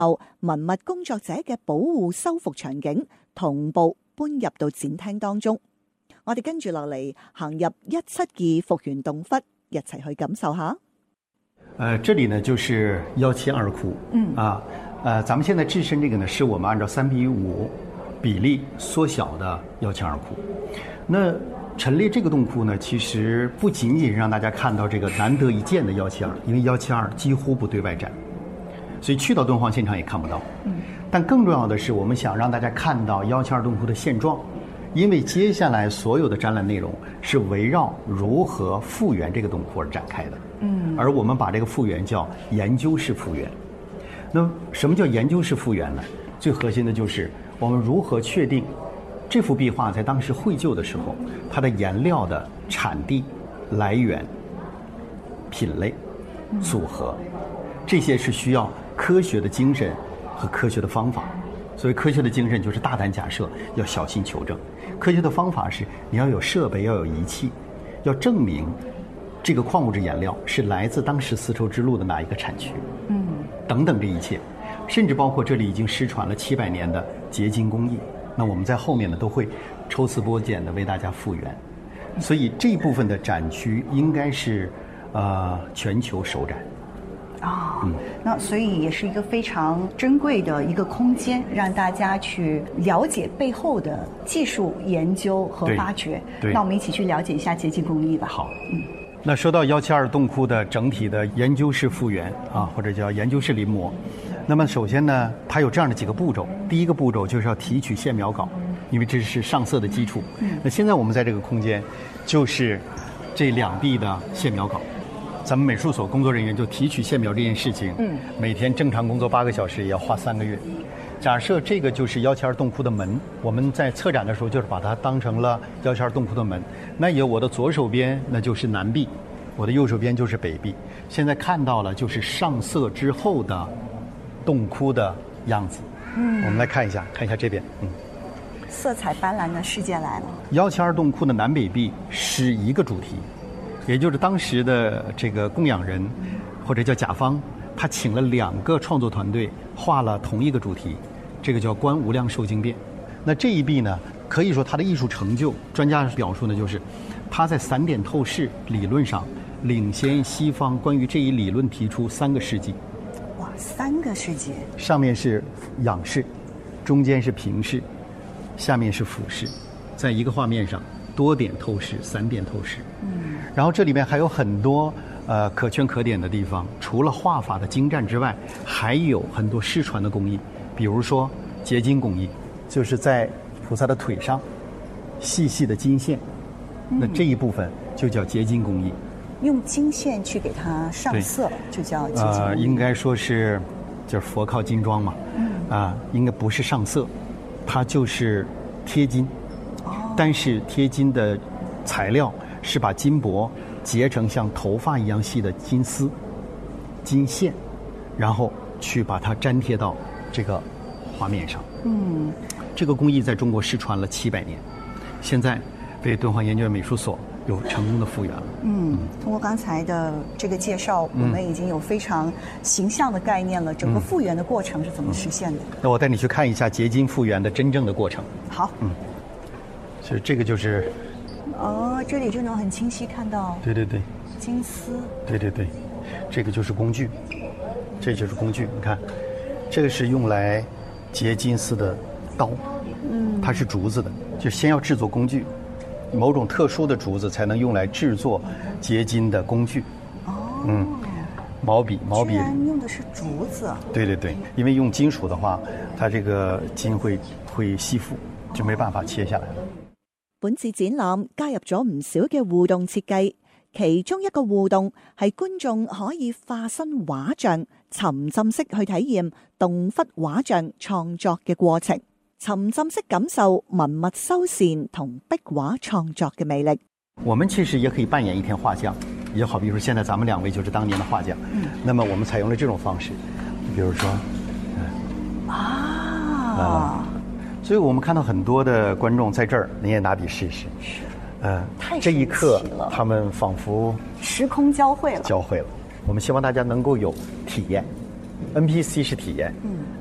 文物工作者嘅保護修復場景同步搬入到展廳當中。我哋跟住落嚟行入172復原洞窟，一齊去感受下。 这里呢就是172窟，咱们现在置身这个呢，是我们按照3:5比例缩小的172窟。那陈列这个洞窟呢，其实不仅仅是让大家看到这个难得一见的172，因为172几乎不对外展，所以去到敦煌现场也看不到。但更重要的是，我们想让大家看到172洞窟的现状，因为接下来所有的展览内容是围绕如何复原这个洞窟而展开的。而我们把这个复原叫研究式复原。那什么叫研究式复原呢？最核心的就是我们如何确定这幅壁画在当时绘就的时候，它的颜料的产地、来源、品类、组合，这些是需要科学的精神和科学的方法。所谓科学的精神就是大胆假设，要小心求证；科学的方法是你要有设备，要有仪器，要证明这个矿物质颜料是来自当时丝绸之路的哪一个产区，等等这一切，甚至包括这里已经失传了700年的结晶工艺。那我们在后面呢都会抽丝剥茧的为大家复原，所以这一部分的展区应该是全球首展。 那所以也是一个非常珍贵的一个空间，让大家去了解背后的技术研究和发掘。那我们一起去了解一下结晶工艺吧。 好，那说到172洞窟的整体的研究式复原或者叫研究式临摹，那么首先呢，它有这样的几个步骤。第一个步骤就是要提取线描稿，因为这是上色的基础。那现在我们在这个空间，就是这2壁的线描稿。咱们美术所工作人员就提取线描这件事情，每天正常工作8个小时，也要花3个月。假设这个就是172洞窟的门，我们在策展的时候就是把它当成了172洞窟的门。那有我的左手边那就是南壁，我的右手边就是北壁。现在看到了就是上色之后的洞窟的样子。我们来看一下这边， 色彩斑斓的世界来了。 172洞窟的南北壁是一个主题，也就是当时的这个供养人或者叫甲方，他请了2个创作团队画了同一个主题，这个叫观无量寿经变。那这一壁呢，可以说它的艺术成就，专家表述呢，就是它在散点透视理论上领先西方，关于这一理论提出3个世纪。 哇，3个世纪！ 上面是仰视，中间是平视，下面是俯视，在一个画面上多点透视、散点透视。然后这里面还有很多可圈可点的地方，除了画法的精湛之外，还有很多失传的工艺，比如说结晶工艺，就是在菩萨的腿上细细的金线，那这一部分就叫结晶工艺。 用金线去给它上色，就叫结晶工艺。 应该说是就是佛靠金装嘛，应该不是上色，它就是贴金。但是贴金的材料是把金箔结成像头发一样细的金丝、金线，然后去把它粘贴到这个画面上。这个工艺在中国失传了700年，现在被敦煌研究院美术所有成功的复原了。 通过刚才的这个介绍，我们已经有非常形象的概念了。整个复原的过程是怎么实现的？ 那我带你去看一下结晶复原的真正的过程。 好。 所以这个就是这里就能很清晰看到。 对， 金丝。对， 这个就是工具，这就是工具。你看，这个是用来结金丝的刀，它是竹子的，就先要制作工具，某种特殊的竹子才能用来制作结晶的工具。毛笔居然用的是竹子。 对，因为用金属的话，它这个金会吸附，就没办法切下来了。 本次展覽加入咗唔少嘅互動設計，其中一個互動係觀眾可以化身畫像，沉浸式去體驗洞窟畫像創作嘅過程，沉浸式感受文物修繕同壁畫創作嘅魅力。 我們其實也可以扮演一天畫匠，也好比如說現在咱們2位就是當年的畫匠，那麼我們採用了這種方式，比如說，所以我們看到很多的觀眾在這兒，你也拿筆試試。這一刻他們仿佛時空交匯了。 我們希望大家能夠有體驗， ，NPC 是体验，